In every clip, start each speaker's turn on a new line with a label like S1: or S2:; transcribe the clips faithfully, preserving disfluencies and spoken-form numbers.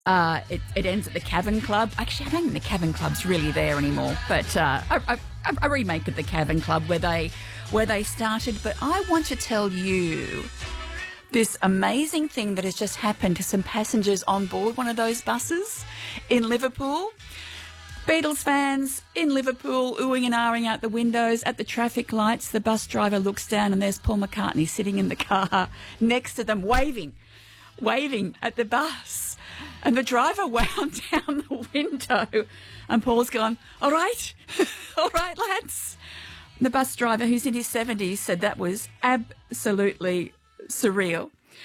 S1: Uh, it, it ends at the Cavern Club. Actually, I don't think the Cavern Club's really there anymore, but uh, a, a, a remake of the Cavern Club where they where they started. But I want to tell you this amazing thing that has just happened to some passengers on board one of those buses in Liverpool. Beatles fans in Liverpool oohing and ahhing out the windows at the traffic lights. The bus driver looks down and there's Paul McCartney sitting in the car next to them, waving, waving at the bus. And the driver wound down the window and Paul's gone, all right, all right, lads. The bus driver, who's in his seventies, said that was absolutely surreal.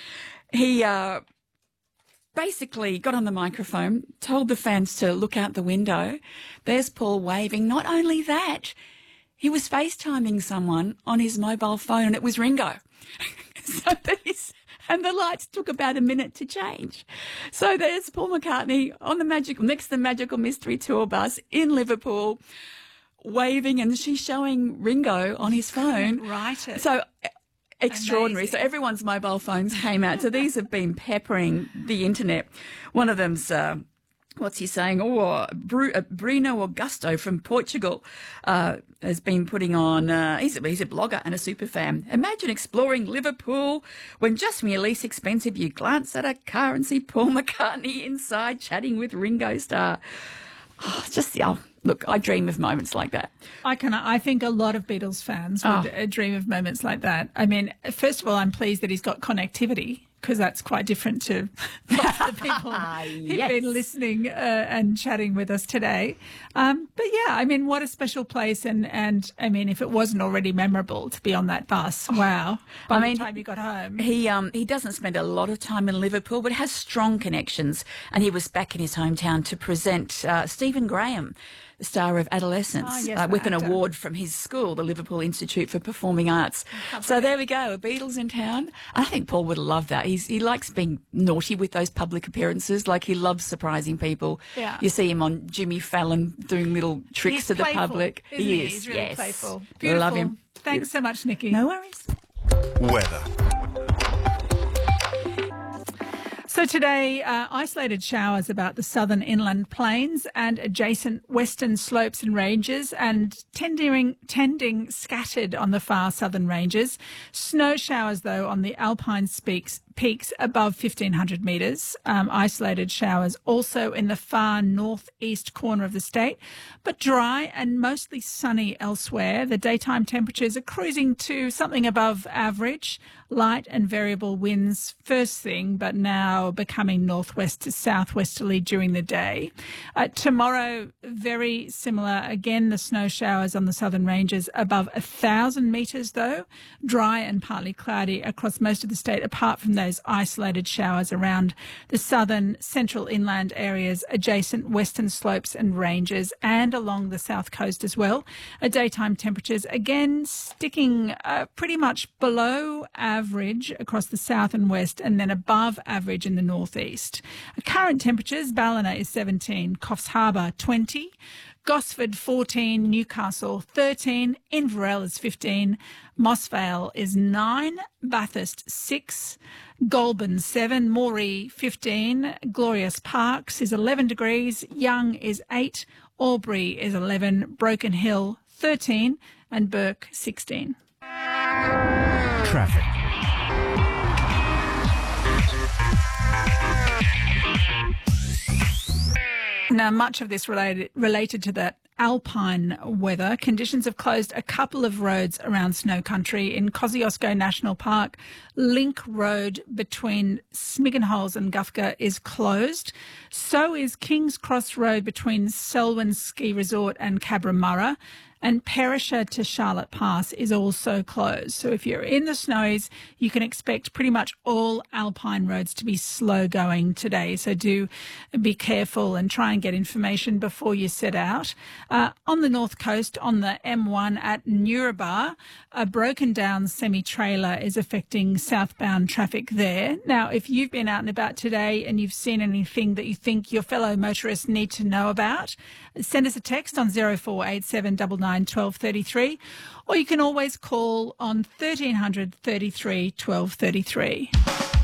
S1: He uh, basically got on the microphone, told the fans to look out the window. There's Paul waving. Not only that, he was FaceTiming someone on his mobile phone and it was Ringo. So there's... And the lights took about a minute to change. So there's Paul McCartney on the magical, next to the Magical Mystery Tour bus in Liverpool, waving, and she's showing Ringo on his phone.
S2: Right.
S1: So extraordinary.
S2: Amazing.
S1: So everyone's mobile phones came out. So these have been peppering the internet. One of them's... Uh, What's he saying? Oh, Bru- uh, Bruno Augusto from Portugal uh, has been putting on, uh, he's, a, he's a blogger and a super fan. Imagine exploring Liverpool when just when you're least expensive, you glance at a car and see Paul McCartney inside chatting with Ringo Starr. Oh, just, oh, look, I dream of moments like that.
S2: I can. I think a lot of Beatles fans would
S1: Oh.
S2: uh, dream of moments like that. I mean, first of all, I'm pleased that he's got connectivity, because that's quite different to lots of the people who've
S1: Yes.
S2: been listening uh, and chatting with us today. Um, but yeah, I mean, what a special place. And, and I mean, if it wasn't already memorable to be on that bus, wow. By
S1: I
S2: the
S1: mean,
S2: time you got home.
S1: He um he doesn't spend a lot of time in Liverpool, but has strong connections. And he was back in his hometown to present uh, Stephen Graham, the star of Adolescence,
S2: Oh, yes,
S1: uh,
S2: the
S1: with an
S2: actor.
S1: award from his school, the Liverpool Institute for Performing Arts. So there we go, Beatles in town. I think Paul would love that. He's he likes being naughty with those public appearances. Like, he loves surprising people.
S2: Yeah.
S1: You see him on Jimmy Fallon doing little tricks
S2: He's
S1: to the
S2: playful,
S1: public.
S2: isn't
S1: he
S2: he?
S1: is.
S2: He's really
S1: yes.
S2: playful.
S1: I
S2: Beautiful.
S1: love him.
S2: Thanks so much, Nikki.
S1: No worries.
S3: Weather.
S2: So today, uh, isolated showers about the southern inland plains and adjacent western slopes and ranges, and tending, tending scattered on the far southern ranges. Snow showers, though, on the Alpine peaks, peaks above fifteen hundred metres. Um, isolated showers also in the far northeast corner of the state, but dry and mostly sunny elsewhere. The daytime temperatures are cruising to something above average. Light and variable winds first thing, but now becoming northwest to southwesterly during the day. Uh, tomorrow, very similar. Again, the snow showers on the southern ranges above a thousand metres, though. Dry and partly cloudy across most of the state, apart from those isolated showers around the southern central inland areas, adjacent western slopes and ranges, and along the south coast as well. Uh, daytime temperatures, again, sticking uh, pretty much below average across the south and west, and then above average in the northeast. Current temperatures, Ballina is seventeen, Coffs Harbour twenty, Gosford fourteen, Newcastle thirteen, Inverell is fifteen, Mossvale is nine, Bathurst six, Goulburn seven, Moree fifteen, Glorious Parks is eleven degrees, Young is eight, Albury is eleven, Broken Hill thirteen, and Burke sixteen.
S3: Traffic.
S2: Now, much of this related related to that alpine weather. Conditions have closed a couple of roads around snow country. In Kosciuszko National Park, Link Road between Smiggenholz and Gufka is closed. So is King's Cross Road between Selwyn Ski Resort and Cabramurra. And Perisher to Charlotte Pass is also closed. So if you're in the snows, you can expect pretty much all alpine roads to be slow going today. So do be careful and try and get information before you set out. Uh, on the north coast, on the M one at Nuraba, a broken down semi-trailer is affecting southbound traffic there. Now, if you've been out and about today and you've seen anything that you think your fellow motorists need to know about, send us a text on zero four eight seven nine nine one two three three, or you can always call on thirteen hundred thirty-three twelve thirty-three.